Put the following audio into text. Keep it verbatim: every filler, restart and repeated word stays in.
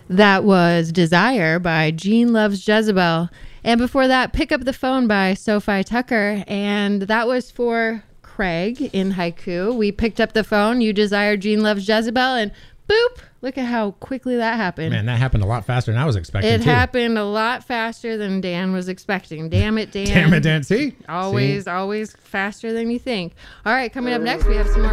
That was Desire by Gene Loves Jezebel. And before that, Pick Up the Phone by Sophie Tucker. And that was for Craig in haiku. We picked up the phone. You desired Gene Loves Jezebel. And boop. Look at how quickly that happened. Man, that happened a lot faster than I was expecting, It too. happened a lot faster than Dan was expecting. Damn it, Dan. Damn it, Dan. See? Always, See? always faster than you think. All right, coming up next, we have some more